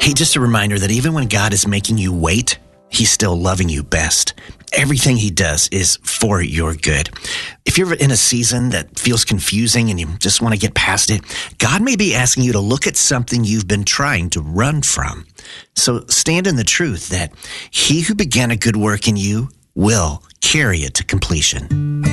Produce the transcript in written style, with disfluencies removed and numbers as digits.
Hey, just a reminder that even when God is making you wait, He's still loving you best. Everything He does is for your good. If you're in a season that feels confusing and you just want to get past it, God may be asking you to look at something you've been trying to run from. So stand in the truth that He who began a good work in you will carry it to completion.